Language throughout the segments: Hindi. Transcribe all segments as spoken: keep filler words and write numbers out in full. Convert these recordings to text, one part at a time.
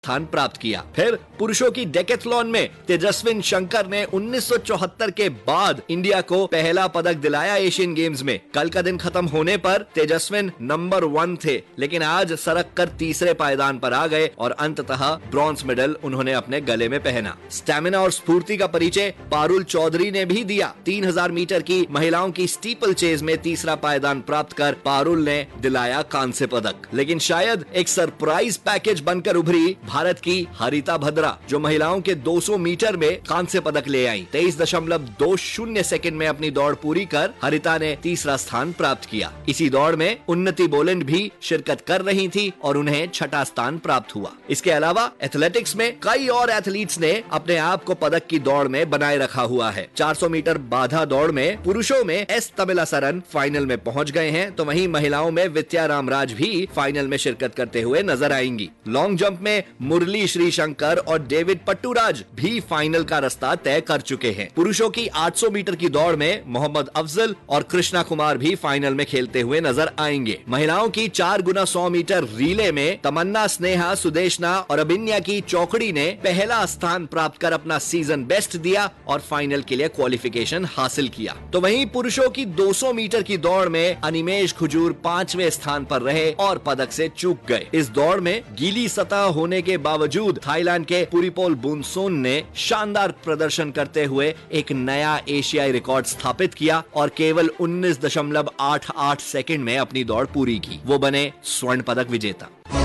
स्थान प्राप्त किया। फिर पुरुषों की डेकेथलॉन में तेजस्विन शंकर ने उन्नीस सौ चौहत्तर के बाद इंडिया को पहला पदक दिलाया एशियन गेम्स में। कल का दिन खत्म होने पर तेजस्विन नंबर वन थे, लेकिन आज सरक कर तीसरे पायदान पर आ गए और अंततः ब्रॉन्ज मेडल उन्होंने अपने गले में पहना। स्टैमिना और स्फूर्ति का परिचय पारुल चौधरी ने भी दिया। तीन हजार मीटर की महिलाओं की स्टीपल चेज में तीसरा पायदान प्राप्त कर पारुल ने दिलाया कांस्य पदक। लेकिन शायद एक सरप्राइज पैकेज बनकर उभरी भारत की हरिता भद्रा, जो महिलाओं के दो सौ मीटर में कांस्य पदक ले आई। तेईस दशमलव दो शून्य सेकंड में अपनी दौड़ पूरी कर हरिता ने तीसरा स्थान प्राप्त किया। इसी दौड़ में उन्नति बोलैंड भी शिरकत कर रही थी और उन्हें छठा स्थान प्राप्त हुआ। इसके अलावा एथलेटिक्स में कई और एथलीट्स ने अपने आप को पदक की दौड़ में बनाए रखा हुआ है। चार सौ मीटर बाधा दौड़ में पुरुषों में एस तमिलासरन फाइनल में पहुंच गए हैं, तो वहीं महिलाओं में विद्या रामराज भी फाइनल में शिरकत करते हुए नजर आएंगी। लॉन्ग जंप में मुरली श्रीशंकर और डेविड पट्टूराज भी फाइनल का रास्ता तय कर चुके हैं। पुरुषों की आठ सौ मीटर की दौड़ में मोहम्मद अफजल और कृष्णा कुमार भी फाइनल में खेलते हुए नजर आएंगे। महिलाओं की चार गुना सौ मीटर रिले में तमन्ना, स्नेहा, सुदेशना और अभिन्या की चौकड़ी ने पहला स्थान प्राप्त कर अपना सीजन बेस्ट दिया और फाइनल के लिए क्वालिफिकेशन हासिल किया। तो वहीं पुरुषों की दो सौ मीटर की दौड़ में अनिमेश खुजूर पांचवें स्थान पर रहे और पदक से चूक गए। इस दौड़ में गीली सतह होने के बावजूद थाईलैंड के पुरीपोल बुनसोन ने शानदार प्रदर्शन करते हुए एक नया एशियाई रिकॉर्ड स्थापित किया और केवल उन्नीस दशमलव आठ आठ सेकंड में अपनी दौड़ पूरी की। वो बने स्वर्ण पदक विजेता।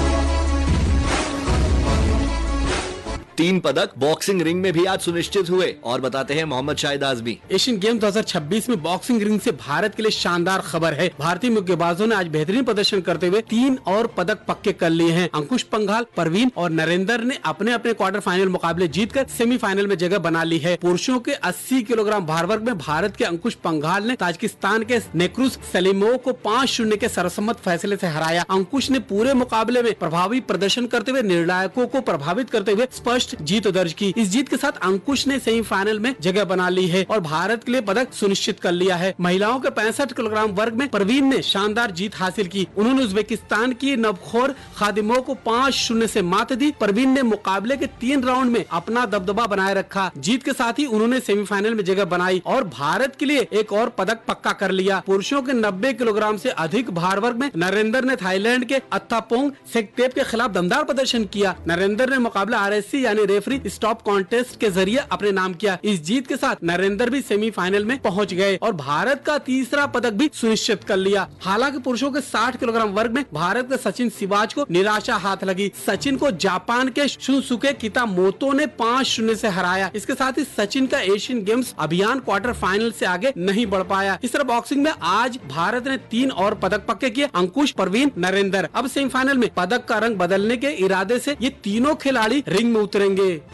तीन पदक बॉक्सिंग रिंग में भी आज सुनिश्चित हुए और बताते हैं मोहम्मद शाहिद आजमी। एशियन गेम दो हज़ार छब्बीस में बॉक्सिंग रिंग से भारत के लिए शानदार खबर है। भारतीय मुक्केबाजों ने आज बेहतरीन प्रदर्शन करते हुए तीन और पदक पक्के कर लिए हैं। अंकुश पंघाल, परवीन और नरेंद्र ने अपने अपने क्वार्टर फाइनल मुकाबले जीतकर सेमीफाइनल में जगह बना ली है। पुरुषों के अस्सी किलोग्राम भार वर्ग में भारत के अंकुश पंघाल ने ताजिकिस्तान के नेक्रुस सलीमोव को पाँच शून्य के सर्वसम्मत फैसले से हराया। अंकुश ने पूरे मुकाबले में प्रभावी प्रदर्शन करते हुए निर्णायकों को प्रभावित करते हुए स्पष्ट जीत दर्ज की। इस जीत के साथ अंकुश ने सेमीफाइनल में जगह बना ली है और भारत के लिए पदक सुनिश्चित कर लिया है। महिलाओं के पैंसठ किलोग्राम वर्ग में परवीन ने शानदार जीत हासिल की। उन्होंने उज्बेकिस्तान की नवखोर खादिमोव को पाँच शून्य से मात दी। परवीन ने मुकाबले के तीन राउंड में अपना दबदबा बनाए रखा। जीत के साथ ही उन्होंने सेमीफाइनल में जगह बनाई और भारत के लिए एक और पदक पक्का कर लिया। पुरुषों के नब्बे किलोग्राम से अधिक भार वर्ग में नरेंद्र ने थाईलैंड के अत्थापोंग सेकटेप के खिलाफ दमदार प्रदर्शन किया। नरेंद्र ने मुकाबला आर एस सी यानी रेफरी स्टॉप कॉन्टेस्ट के जरिए अपने नाम किया। इस जीत के साथ नरेंद्र भी सेमीफाइनल में पहुंच गए और भारत का तीसरा पदक भी सुनिश्चित कर लिया। हालांकि पुरुषों के साठ किलोग्राम वर्ग में भारत के सचिन सिवाच को निराशा हाथ लगी। सचिन को जापान के शुनसुके कितामोतो ने पाँच शून्य से हराया। इसके साथ ही सचिन का एशियन गेम्स अभियान क्वार्टर फाइनल से आगे नहीं बढ़ पाया। इस तरह बॉक्सिंग में आज भारत ने तीन और पदक पक्के किए। अंकुश, परवीन, नरेंद्र। अब सेमीफाइनल में पदक का रंग बदलने के इरादे से ये तीनों खिलाड़ी रिंग में उतरेंगे।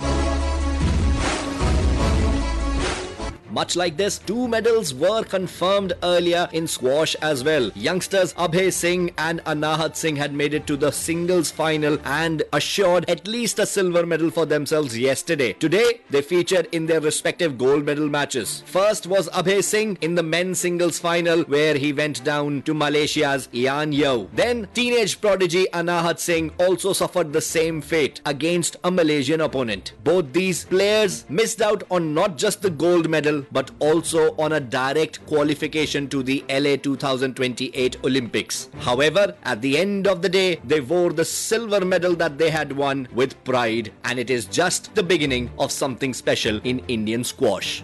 Much like this, two medals were confirmed earlier in squash as well. Youngsters Abhay Singh and Anahat Singh had made it to the singles final and assured at least a silver medal for themselves yesterday. Today, they featured in their respective gold medal matches. First was Abhay Singh in the men's singles final where he went down to Malaysia's Ian Yeo. Then, teenage prodigy Anahat Singh also suffered the same fate against a Malaysian opponent. Both these players missed out on not just the gold medal but also on a direct qualification to the L A twenty twenty-eight Olympics. However, at the end of the day, they wore the silver medal that they had won with pride, and it is just the beginning of something special in Indian squash.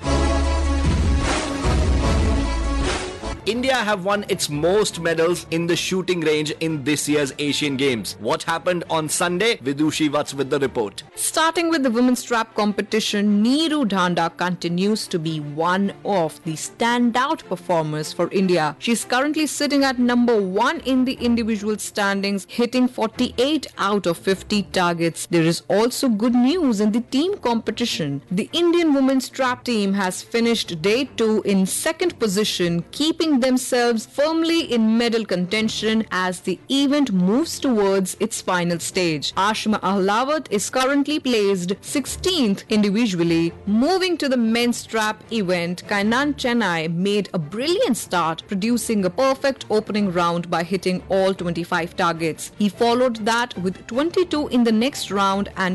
India have won its most medals in the shooting range in this year's Asian Games. What happened on Sunday? Vidushi Vats with the report. Starting with the women's trap competition, Neeru Dhanda continues to be one of the standout performers for India. She's currently sitting at number one in the individual standings, hitting forty-eight out of fifty targets. There is also good news in the team competition. The Indian women's trap team has finished day two in second position, keeping themselves firmly in medal contention as the event moves towards its final stage. Ashima Ahlawat is currently placed sixteenth individually. Moving to the men's trap event, Kainan Chennai made a brilliant start, producing a perfect opening round by hitting all twenty-five targets. He followed that with twenty-two in the next round and